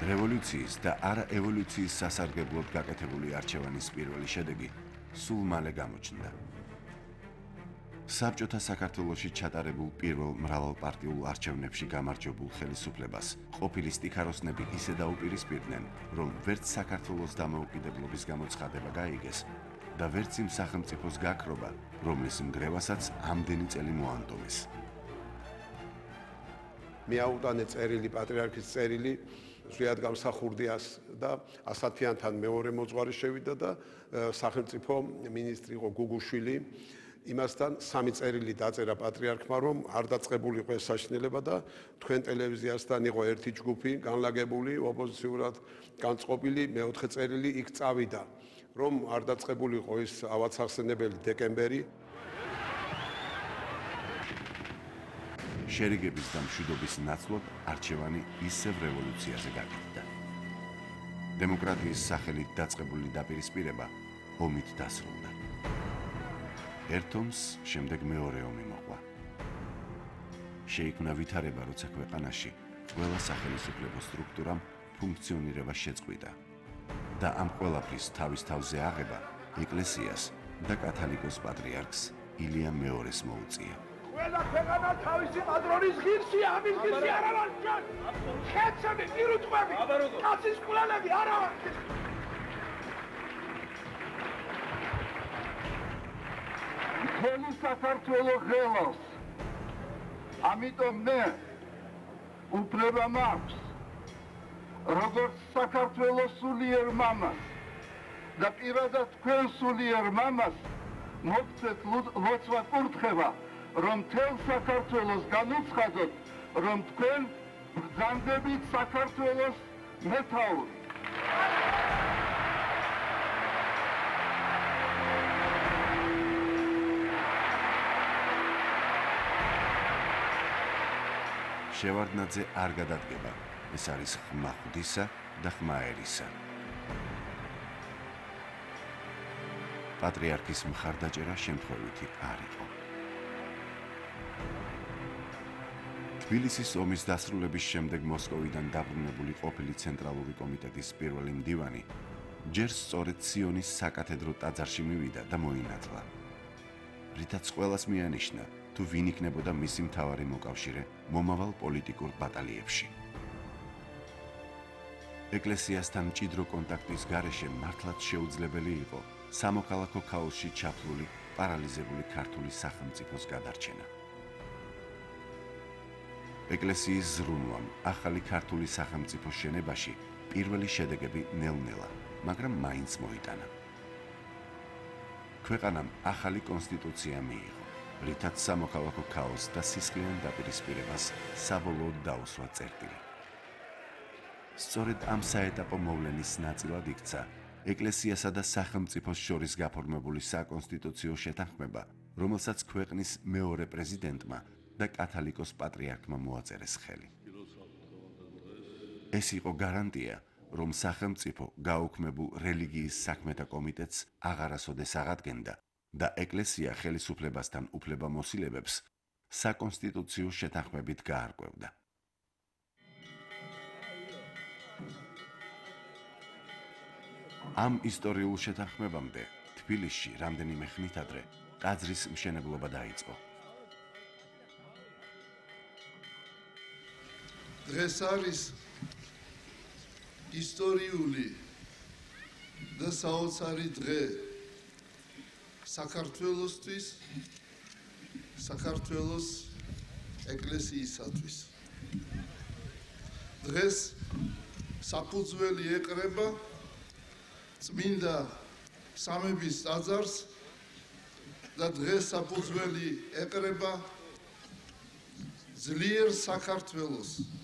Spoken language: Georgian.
რევოლუციის და არა ევოლუციის სასარგებლოდ გაკეთებული არჩევანის პირველი შედეგი სულ მალე გამოჩნდა. საბჭოთა საქართველოში ჩატარებულ პირველ მრავალპარტიულ არჩევნებში გამარჯვებულ ხელისუფლებას ყოფილი სტიქაროსნები ისე დაუპირისპირდნენ, რომ ვერც საქართველოს დამოუკიდებლობის გამოცხადება გაიგეს და ვერც იმ სახელმწიფოს გაქრობა, რომლის მგრევასაც ამდენი წელი მოანდომეს. მიაუტანე წერილი, პატრიარქის წერილი, ზვიად გამსახურდიას და ასათიანთან მეორე მოძღვარი შევიდა და სახელმწიფო მინისტრი იყო გუგუშვილი. იმასთან სამი წერილი დაწერა პატრიარქმა, რომ არ დაწყებულიყო ეს საშინელება და თქვენ ტელევიზიასთან იყო ერთი ჯგუფი განლაგებული, ოპოზიციურად განწყობილი, მეოთხე წერილი იქ წავიდა, რომ არ დაწყებულიყო ის ავაცახსენებელი დეკემბერი. შერიგების და მშვიდობის ნაცვლად არჩევანი ისევ რევოლუციაზე გაკეთდა. დემოკრატიის სახელით დაწყებული დაპირისპირება ომით დასრულდა. ერთ ომს შემდეგ მეორე ომი მოყვა. შეიქმნა ვითარება, როცა ქვეყანაში ყველა სახელისუფლებო სტრუქტურამ ფუნქციონირება შეწყვიტა და ამ ყველაფრის თავის თავზე აღება ეკლესიას და კათალიკოს პატრიარქს ილია მეორეს მოუწია. ყველა ქვეყანა თავისი პატრონის ღირსია, ამის ღირსი არა ვარ ჩვენ. ხეთები, პირუტყვები, კაცის კულანები არა ვარ. მთელი საქართველო ღელავს. ამიტომ მე უფლება მაქვს, როგორც საქართველოს სულიერ მამას და პირადად თქვენ სულიერ მამას მოგცეთ ლოცვა კურთხევა, რომ მთელ საქართველოს განუცხადოთ, რომ თქვენ ბრძანდებით საქართველოს მეთაური. შევარდნაძე არ გადადგება, ეს არის ხმა ღვთისა და ხმა ერისა. პატრიარქის მხარდაჭერა შემთხვევითი არ იყო. თბილისის ომის დასრულების შემდეგ მოსკოვიდან დაბრუნებული ყოფილი ცენტრალური კომიტეტის პირველი მდივანი ჯერ სწორედ სიონის საკათედრო ტაძარში მივიდა და მოინათლა. რითაც ყველას მიანიშნა, თუ ვინ იქნებოდა მისი მთავარი მოკავშირე მომავალ პოლიტიკურ ბატალიებში. ეკლესიასთან მჭიდრო კონტაქტის გარეშე მართლაც შეუძლებელი იყო სამოქალაქო ქაოსში ჩაფლული პარალიზებული ქართული სახელმწიფოს გადარჩენა. ეკლესიის ზრუნვამ ახალი ქართული სახელმწიფოს შენებაში პირველი შედეგები ნელ-ნელა, მაგრამ მაინც მოიტანა. ქვეყანამ ახალი კონსტიტუცია მიიღო, რითაც სამოქალაქო ქაოსს და სისხლიან დაპირისპირებას საბოლოოდ დაუსვა წერტილი. სწორედ ამ საეტაპო მოვლენის ნაწილად იქცა ეკლესიასა და სახელმწიფოს შორის გაფორმებული საკონსტიტუციო შეთანხმება, რომელსაც ქვეყნის მეორე პრეზიდენტმა და კათალიკოს პატრიარქმა მოაწერეს ხელი. ეს იყო გარანტია, რომ სახელმწიფო გაუქმებულ რელიგიის საქმეთა კომიტეტს აღარასოდეს აღადგენდა და ეკლესია ხელისუფლებასთან უფლებამოსილებებს საკონსტიტუციო შეთანხმებით გაარკვევდა. ამ ისტორიულ შეთანხმებამდე თბილისში რამდენიმე ხნით ადრე ტაძრის მშენებლობა დაიწყო. დღეს არის ისტორიული და საოცარი დღე საქართველოსთვის, საქართველოს ეკლესიისათვის. დღეს საფუძველი ეყრება წმინდა სამების ტაძარს და დღეს საფუძველი ეყრება ძლიერ საქართველოს